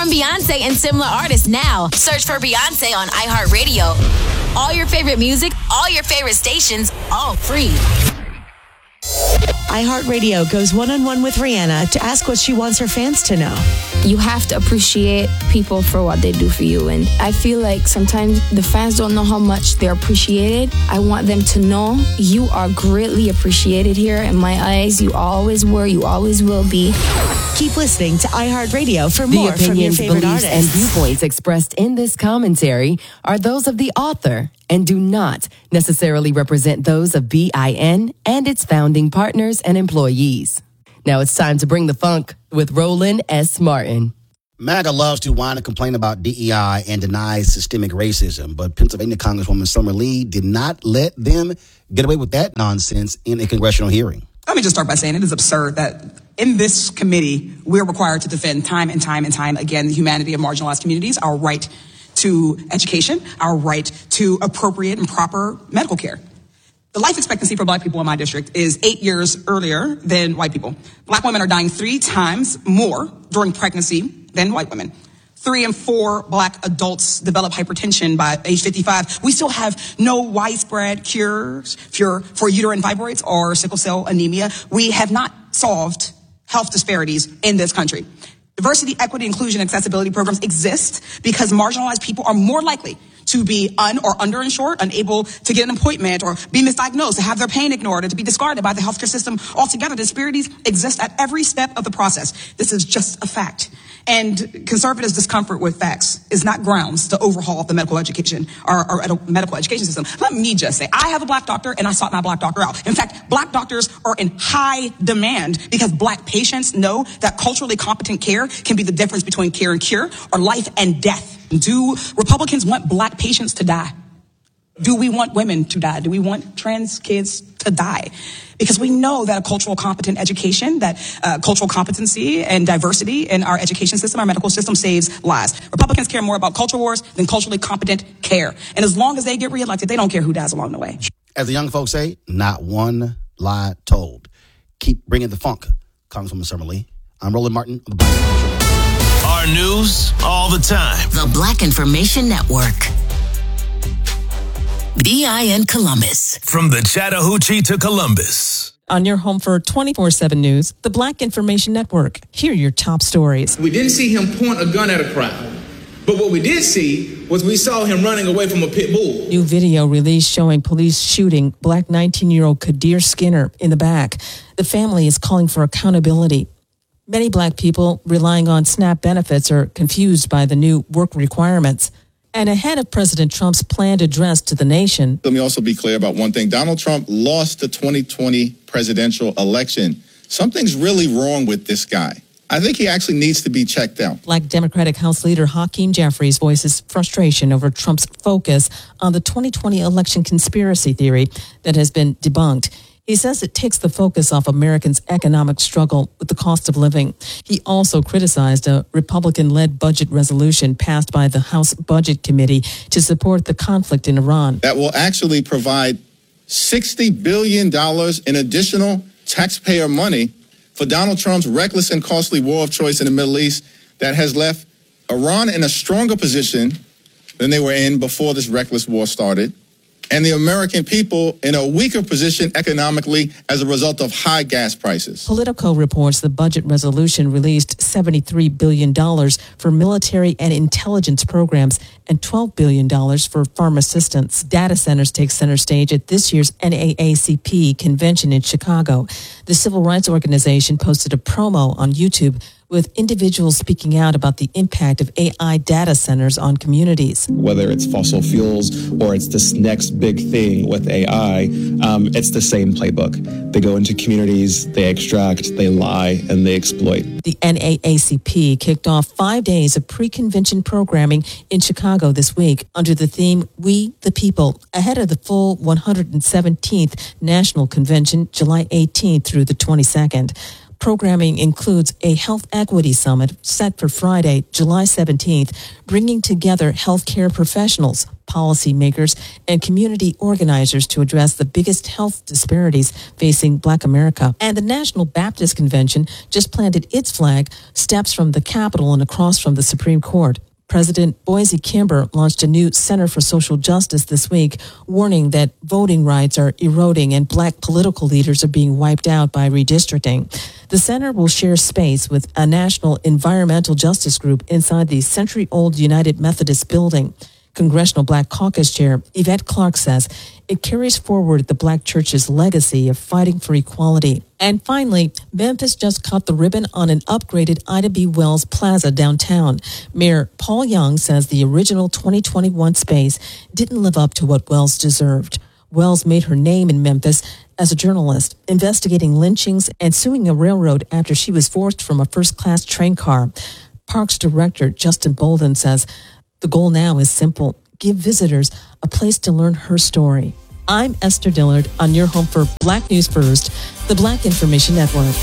from Beyonce and similar artists now. Search for Beyonce on iHeartRadio. All your favorite music, all your favorite stations, all free. iHeartRadio goes one-on-one with Rihanna to ask what she wants her fans to know. You have to appreciate people for what they do for you. And I feel like sometimes the fans don't know how much they're appreciated. I want them to know you are greatly appreciated here. In my eyes, you always were, you always will be. Keep listening to iHeartRadio for more from your favorite beliefs, artists. and viewpoints expressed in this commentary are those of the author and do not necessarily represent those of BIN and its founding partners and employees. Now it's time to bring the funk with Roland S. Martin. MAGA loves to whine and complain about DEI and denies systemic racism, but Pennsylvania Congresswoman Summer Lee did not let them get away with that nonsense in a congressional hearing. Let me just start by saying it is absurd that in this committee, we're required to defend time and time and time again the humanity of marginalized communities, our right to education, our right to appropriate and proper medical care. The life expectancy for Black people in my district is 8 years earlier than white people. Black women are dying 3 times more during pregnancy than white women. 3 in 4 Black adults develop hypertension by age 55. We still have no widespread cures for uterine fibroids or sickle cell anemia. We have not solved health disparities in this country. Diversity, equity, inclusion, accessibility programs exist because marginalized people are more likely to be or underinsured, unable to get an appointment, or be misdiagnosed, to have their pain ignored, or to be discarded by the healthcare system altogether. Disparities exist at every step of the process. This is just a fact. And conservatives' discomfort with facts is not grounds to overhaul the medical education or medical education system. Let me just say, I have a Black doctor and I sought my Black doctor out. In fact, Black doctors are in high demand because Black patients know that culturally competent care can be the difference between care and cure, or life and death. Do Republicans want Black patients to die? Do we want women to die? Do we want trans kids to die? Because we know that a cultural competent education, that cultural competency and diversity in our education system, our medical system, saves lives. Republicans care more about culture wars than culturally competent care. And as long as they get reelected, they don't care who dies along the way. As the young folks say, not one lie told. Keep bringing the funk, Congresswoman Summer Lee. I'm Roland Martin of the Black Information Network. Our news all the time. The Black Information Network. BIN Columbus. From the Chattahoochee to Columbus. On your home for 24/7 news, the Black Information Network. Here are your top stories. We didn't see him point a gun at a crowd. But what we did see was we saw him running away from a pit bull. New video released showing police shooting Black 19-year-old Kadir Skinner in the back. The family is calling for accountability. Many Black people relying on SNAP benefits are confused by the new work requirements. And ahead of President Trump's planned address to the nation. Let me also be clear about one thing. Donald Trump lost the 2020 presidential election. Something's really wrong with this guy. I think he actually needs to be checked out. Black Democratic House Leader Hakeem Jeffries voices frustration over Trump's focus on the 2020 election conspiracy theory that has been debunked. He says it takes the focus off Americans' economic struggle with the cost of living. He also criticized a Republican-led budget resolution passed by the House Budget Committee to support the conflict in Iran. That will actually provide $60 billion in additional taxpayer money for Donald Trump's reckless and costly war of choice in the Middle East that has left Iran in a stronger position than they were in before this reckless war started, and the American people in a weaker position economically as a result of high gas prices. Politico reports the budget resolution released $73 billion for military and intelligence programs and $12 billion for farm assistance. Data centers take center stage at this year's NAACP convention in Chicago. The civil rights organization posted a promo on YouTube with individuals speaking out about the impact of AI data centers on communities. Whether it's fossil fuels or it's this next big thing with AI, it's the same playbook. They go into communities, they extract, they lie, and they exploit. The NAACP kicked off 5 days of pre-convention programming in Chicago this week under the theme, We the People, ahead of the full 117th National Convention, July 18th through the 22nd. Programming includes a health equity summit set for Friday, July 17th, bringing together healthcare professionals, policymakers, and community organizers to address the biggest health disparities facing Black America. And the National Baptist Convention just planted its flag steps from the Capitol and across from the Supreme Court. President Boise Kimber launched a new Center for Social Justice this week, warning that voting rights are eroding and Black political leaders are being wiped out by redistricting. The center will share space with a national environmental justice group inside the century-old United Methodist building. Congressional Black Caucus Chair Yvette Clarke says it carries forward the Black Church's legacy of fighting for equality. And finally, Memphis just cut the ribbon on an upgraded Ida B. Wells Plaza downtown. Mayor Paul Young says the original 2021 space didn't live up to what Wells deserved. Wells made her name in Memphis as a journalist, investigating lynchings and suing a railroad after she was forced from a first-class train car. Parks Director Justin Bolden says the goal now is simple: give visitors a place to learn her story. I'm Esther Dillard on your home for Black News First, the Black Information Network.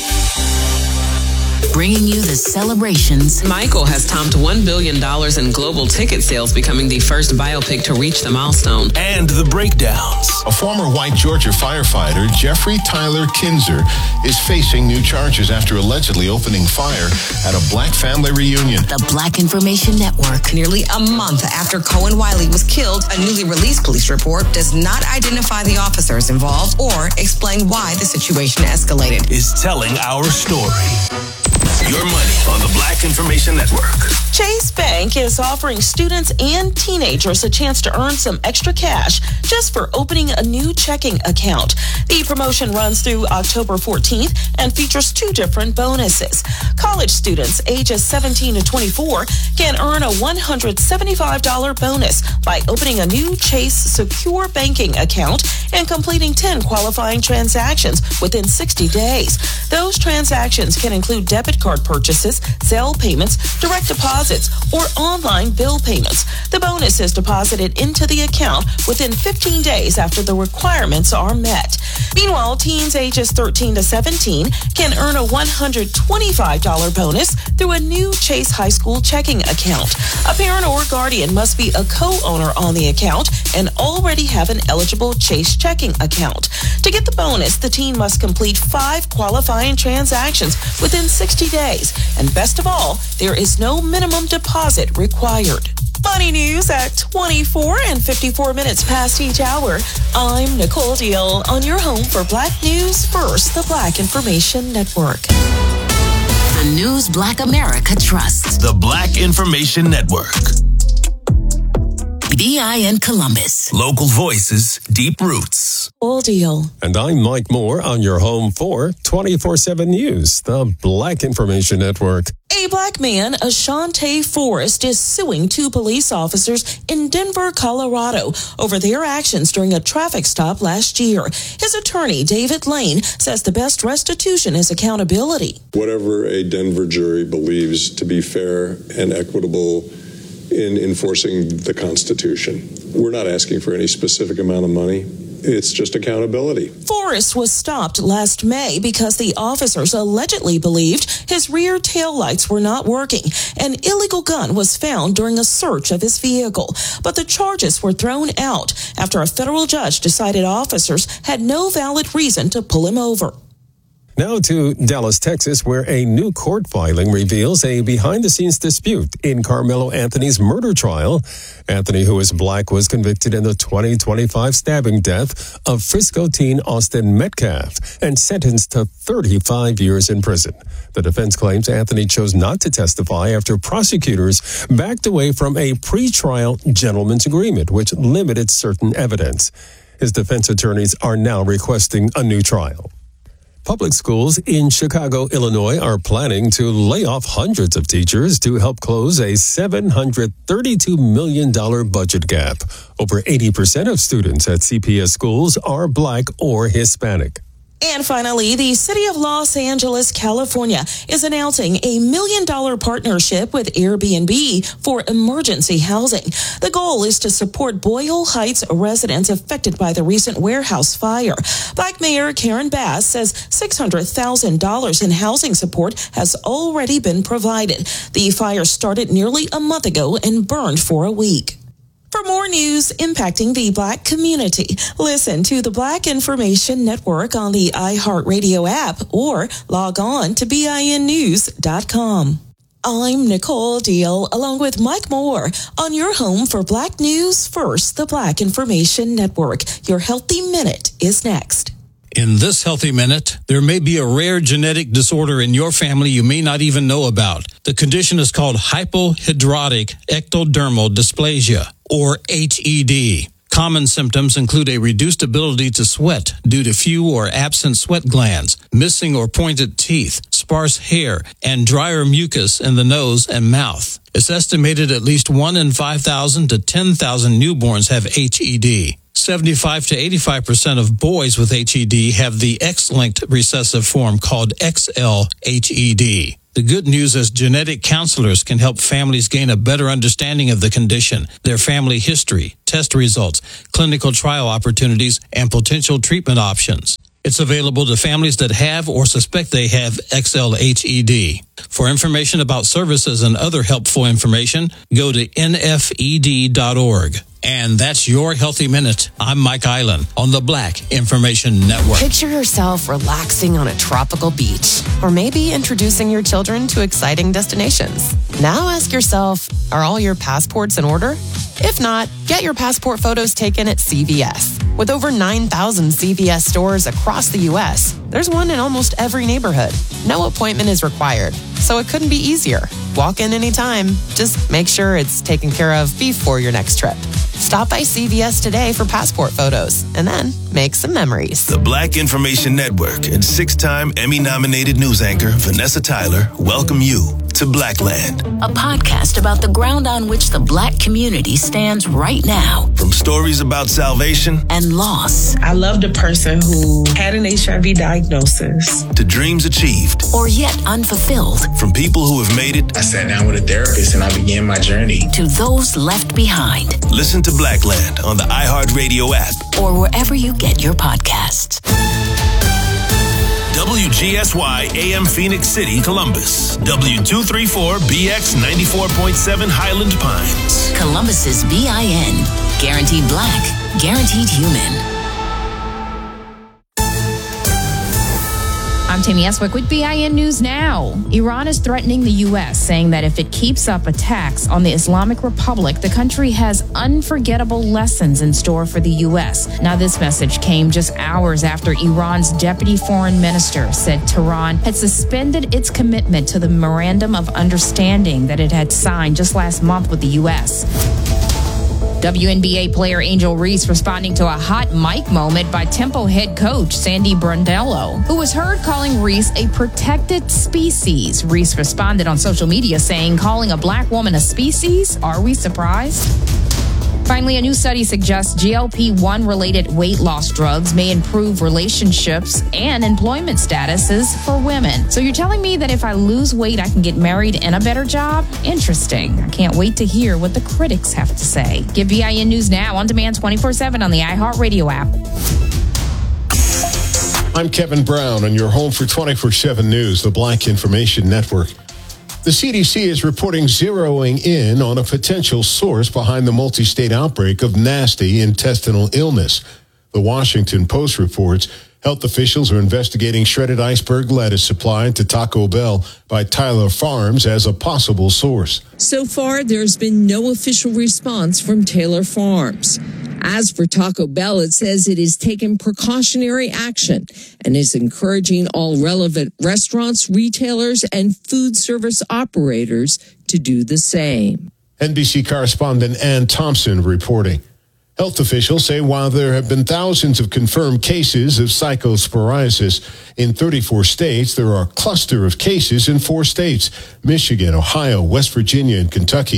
Bringing you the celebrations. Michael has topped $1 billion in global ticket sales, becoming the first biopic to reach the milestone. And the breakdowns. A former White Georgia firefighter, Jeffrey Tyler Kinzer, is facing new charges after allegedly opening fire at a Black family reunion. The Black Information Network. Nearly a month after Cohen Wiley was killed, a newly released police report does not identify the officers involved or explain why the situation escalated. Is telling our story. Your money on the Black Information Network. Chase Bank is offering students and teenagers a chance to earn some extra cash just for opening a new checking account. The promotion runs through October 14th and features two different bonuses. College students ages 17 to 24 can earn a $175 bonus by opening a new Chase Secure Banking account and completing 10 qualifying transactions within 60 days. Those transactions can include debit card purchases, sale payments, direct deposits, or online bill payments. The bonus is deposited into the account within 15 days after the requirements are met. Meanwhile, teens ages 13 to 17 can earn a $125 bonus through a new Chase High School checking account. A parent or guardian must be a co-owner on the account and already have an eligible Chase checking account. To get the bonus, the teen must complete 5 qualifying transactions within 60 days. And best of all, there is no minimum deposit required. Money news at 24 and 54 minutes past each hour. I'm Nicole Deal on your home for Black News First, the Black Information Network. The news Black America trusts. The Black Information Network. BIN Columbus. Local voices, deep roots. All deal. And I'm Mike Moore on your home for 24/7 News, the Black Information Network. A Black man, Ashante Forrest, is suing 2 police officers in Denver, Colorado over their actions during a traffic stop last year. His attorney, David Lane, says the best restitution is accountability. Whatever a Denver jury believes to be fair and equitable in enforcing the Constitution. We're not asking for any specific amount of money. It's just accountability. Forrest was stopped last May because the officers allegedly believed his rear taillights were not working. An illegal gun was found during a search of his vehicle, but the charges were thrown out after a federal judge decided officers had no valid reason to pull him over. Now to Dallas, Texas, where a new court filing reveals a behind-the-scenes dispute in Carmelo Anthony's murder trial. Anthony, who is Black, was convicted in the 2025 stabbing death of Frisco teen Austin Metcalf and sentenced to 35 years in prison. The defense claims Anthony chose not to testify after prosecutors backed away from a pretrial gentleman's agreement, which limited certain evidence. His defense attorneys are now requesting a new trial. Public schools in Chicago, Illinois are planning to lay off hundreds of teachers to help close a $732 million budget gap. Over 80% of students at CPS schools are Black or Hispanic. And finally, the city of Los Angeles, California is announcing a $1 million partnership with Airbnb for emergency housing. The goal is to support Boyle Heights residents affected by the recent warehouse fire. Black Mayor Karen Bass says $600,000 in housing support has already been provided. The fire started nearly a month ago and burned for a week. For more news impacting the Black community, listen to the Black Information Network on the iHeartRadio app or log on to BINnews.com. I'm Nicole Deal, along with Mike Moore, on your home for Black News First, the Black Information Network. Your Healthy Minute is next. In this Healthy Minute, there may be a rare genetic disorder in your family you may not even know about. The condition is called hypohidrotic ectodermal dysplasia, or HED. Common symptoms include a reduced ability to sweat due to few or absent sweat glands, missing or pointed teeth, sparse hair, and drier mucus in the nose and mouth. It's estimated at least 1 in 5,000 to 10,000 newborns have HED. 75 to 85% of boys with HED have the X-linked recessive form called XLHED. The good news is genetic counselors can help families gain a better understanding of the condition, their family history, test results, clinical trial opportunities, and potential treatment options. It's available to families that have or suspect they have XLHED. For information about services and other helpful information, go to nfed.org. And that's your Healthy Minute. I'm Mike Island on the Black Information Network. Picture yourself relaxing on a tropical beach, or maybe introducing your children to exciting destinations. Now ask yourself, are all your passports in order? If not, get your passport photos taken at CVS. With over 9,000 CVS stores across the U.S., there's one in almost every neighborhood. No appointment is required, so it couldn't be easier. Walk in anytime. Just make sure it's taken care of before your next trip. Stop by CVS today for passport photos, and then make some memories. The Black Information Network and 6-time Emmy-nominated news anchor Vanessa Tyler welcome you to Blackland, a podcast about the ground on which the Black community stands right now. From stories about salvation and loss. I loved a person who had an HIV diagnosis. To dreams achieved. Or yet unfulfilled. From people who have made it. I sat down with a therapist and I began my journey. To those left behind. Listen to Blackland on the iHeartRadio app. Or wherever you get your podcasts. WGSY AM Phoenix City, Columbus. W234BX 94.7 Highland Pines. Columbus's BIN. Guaranteed Black. Guaranteed Human. I'm Tammy Eswick with BIN News Now. Iran is threatening the U.S., saying that if it keeps up attacks on the Islamic Republic, the country has unforgettable lessons in store for the U.S. Now, this message came just hours after Iran's deputy foreign minister said Tehran had suspended its commitment to the Memorandum of Understanding that it had signed just last month with the U.S. WNBA player Angel Reese responding to a hot mic moment by Temple head coach Sandy Brondello, who was heard calling Reese a protected species. Reese responded on social media saying, calling a black woman a species? Are we surprised? Finally, a new study suggests GLP-1 related weight loss drugs may improve relationships and employment statuses for women. So you're telling me that if I lose weight, I can get married and a better job? Interesting. I can't wait to hear what the critics have to say. Get BIN News Now on demand 24/7 on the iHeartRadio app. I'm Kevin Brown on your home for 24/7 News, the Black Information Network. The CDC is reporting zeroing in on a potential source behind the multi-state outbreak of nasty intestinal illness. The Washington Post reports health officials are investigating shredded iceberg lettuce supplied to Taco Bell by Tyler Farms as a possible source. So far, there's been no official response from Taylor Farms. As for Taco Bell, it says it is taking precautionary action and is encouraging all relevant restaurants, retailers, and food service operators to do the same. NBC correspondent Ann Thompson reporting. Health officials say while there have been thousands of confirmed cases of psychosporiasis in 34 states, there are a cluster of cases in 4 states, Michigan, Ohio, West Virginia, and Kentucky.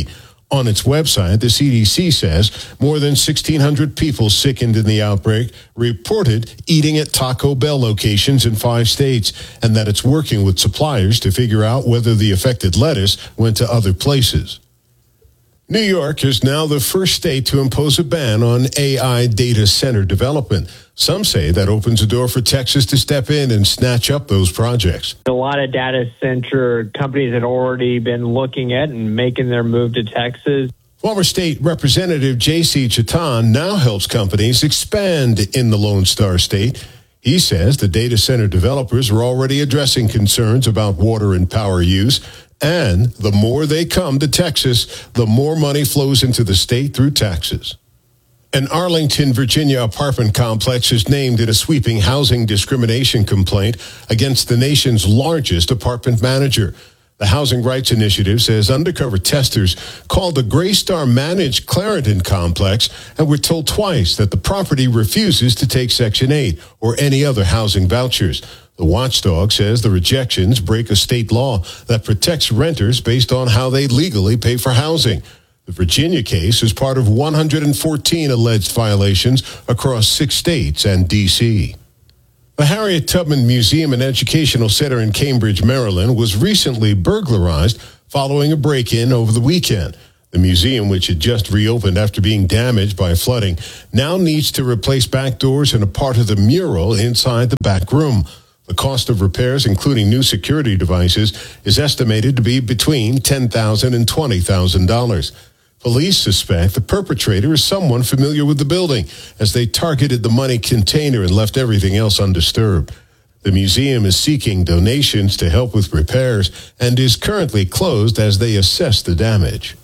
On its website, the CDC says more than 1,600 people sickened in the outbreak reported eating at Taco Bell locations in 5 states, and that it's working with suppliers to figure out whether the affected lettuce went to other places. New York is now the first state to impose a ban on AI data center development. Some say that opens a door for Texas to step in and snatch up those projects. A lot of data center companies had already been looking at and making their move to Texas. Former State Representative J.C. Chetan now helps companies expand in the Lone Star State. He says the data center developers are already addressing concerns about water and power use. And the more they come to Texas, the more money flows into the state through taxes. An Arlington, Virginia apartment complex is named in a sweeping housing discrimination complaint against the nation's largest apartment manager. The Housing Rights Initiative says undercover testers called the Greystar managed Clarendon complex and were told twice that the property refuses to take Section 8 or any other housing vouchers. The watchdog says the rejections break a state law that protects renters based on how they legally pay for housing. The Virginia case is part of 114 alleged violations across 6 states and D.C. The Harriet Tubman Museum and Educational Center in Cambridge, Maryland, was recently burglarized following a break-in over the weekend. The museum, which had just reopened after being damaged by flooding, now needs to replace back doors and a part of the mural inside the back room. The cost of repairs, including new security devices, is estimated to be between $10,000 and $20,000. Police suspect the perpetrator is someone familiar with the building, as they targeted the money container and left everything else undisturbed. The museum is seeking donations to help with repairs and is currently closed as they assess the damage.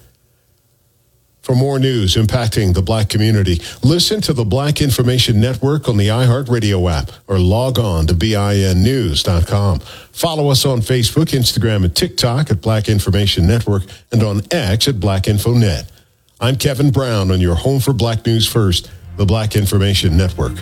For more news impacting the Black community, listen to the Black Information Network on the iHeartRadio app or log on to BINnews.com. Follow us on Facebook, Instagram, and TikTok at Black Information Network and on X at BlackInfoNet. I'm Kevin Brown on your home for Black News First, the Black Information Network.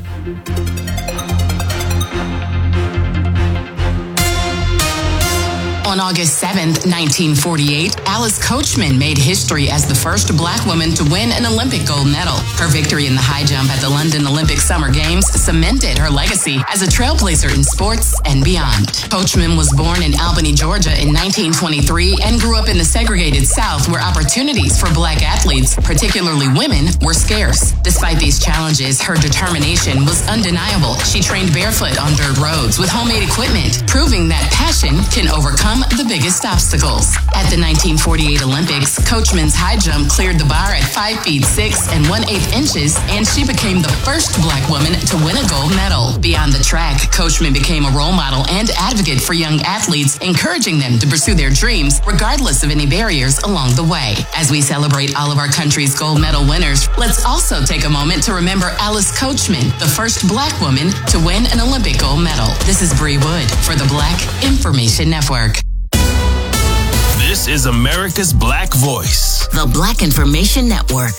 On August 7th, 1948, Alice Coachman made history as the first Black woman to win an Olympic gold medal. Her victory in the high jump at the London Olympic Summer Games cemented her legacy as a trailblazer in sports and beyond. Coachman was born in Albany, Georgia in 1923 and grew up in the segregated South where opportunities for Black athletes, particularly women, were scarce. Despite these challenges, her determination was undeniable. She trained barefoot on dirt roads with homemade equipment, proving that passion can overcome the biggest obstacles. At the 1948 Olympics, Coachman's high jump cleared the bar at 5 feet 6 and 1/8 inches, and she became the first Black woman to win a gold medal. Beyond the track, Coachman became a role model and advocate for young athletes, encouraging them to pursue their dreams regardless of any barriers along the way. As we celebrate all of our country's gold medal winners, let's also take a moment to remember Alice Coachman, the first Black woman to win an Olympic gold medal. This is Bree Wood for the Black Information Network. This is America's Black Voice. The Black Information Network.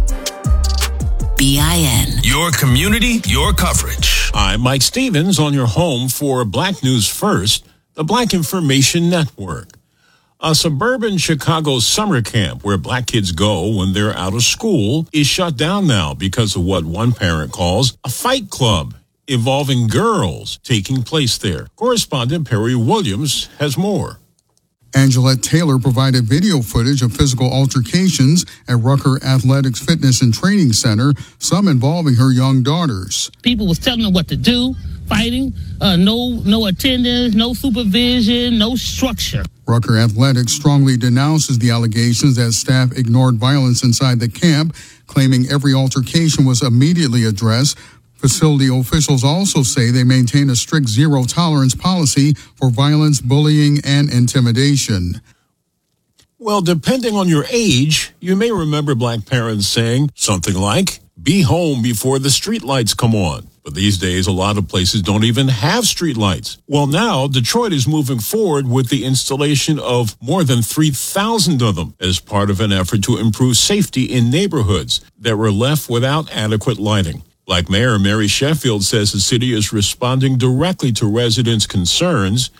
BIN. Your community, your coverage. I'm Mike Stevens on your home for Black News First, the Black Information Network. A suburban Chicago summer camp where Black kids go when they're out of school is shut down now because of what one parent calls a fight club involving girls taking place there. Correspondent Perry Williams has more. Angelette Taylor provided video footage of physical altercations at Rucker Athletics Fitness and Training Center, some involving her young daughters. People was telling them what to do, fighting, no attendance, no supervision, no structure. Rucker Athletics strongly denounces the allegations that staff ignored violence inside the camp, claiming every altercation was immediately addressed. Facility officials also say they maintain a strict zero-tolerance policy for violence, bullying, and intimidation. Well, depending on your age, you may remember Black parents saying something like, "Be home before the streetlights come on." But these days, a lot of places don't even have streetlights. Well, now, Detroit is moving forward with the installation of more than 3,000 of them as part of an effort to improve safety in neighborhoods that were left without adequate lighting. Black Mayor Mary Sheffield says the city is responding directly to residents' concerns.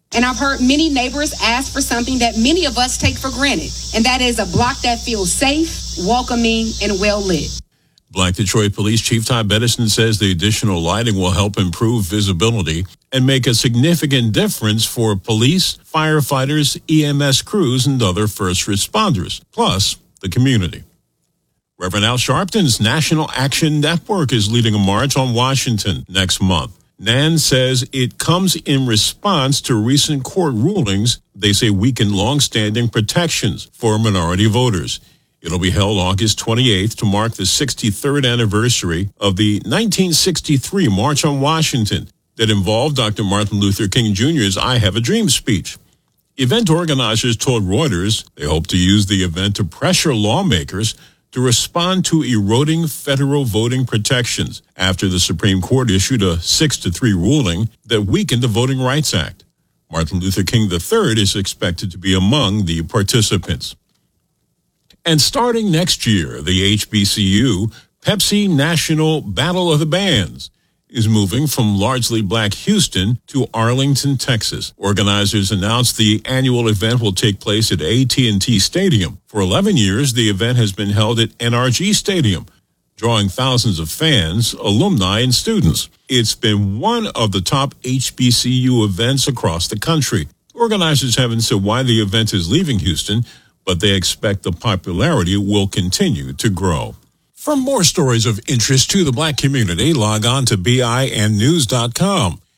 And I've heard many neighbors ask for something that many of us take for granted, and that is a block that feels safe, welcoming, and well lit. Black Detroit Police Chief Todd Bettison says the additional lighting will help improve visibility and make a significant difference for police, firefighters, EMS crews, and other first responders, plus the community. Reverend Al Sharpton's National Action Network is leading a march on Washington next month. NAN says it comes in response to recent court rulings they say weaken longstanding protections for minority voters. It'll be held August 28th to mark the 63rd anniversary of the 1963 March on Washington that involved Dr. Martin Luther King Jr.'s I Have a Dream speech. Event organizers told Reuters they hope to use the event to pressure lawmakers to respond to eroding federal voting protections after the Supreme Court issued a 6-3 ruling that weakened the Voting Rights Act. Martin Luther King III is expected to be among the participants. And starting next year, the HBCU Pepsi National Battle of the Bands is moving from largely black Houston to Arlington, Texas. Organizers announced the annual event will take place at AT&T Stadium. For 11 years, the event has been held at NRG Stadium, drawing thousands of fans, alumni, and students. It's been one of the top HBCU events across the country. Organizers haven't said why the event is leaving Houston, but they expect the popularity will continue to grow. For more stories of interest to the black community, log on to BINnews.com.